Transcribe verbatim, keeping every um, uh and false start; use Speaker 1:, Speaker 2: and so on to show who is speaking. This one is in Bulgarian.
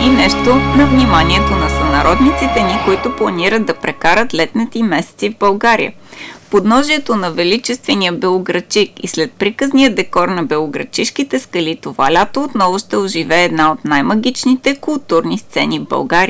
Speaker 1: И нещо на вниманието на сънародниците ни, които планират да прекарат летните месеци в България. Подножието на величествения Белоградчик и след приказния декор на белоградчишките скали, това лято отново ще оживее една от най-магичните културни сцени в България.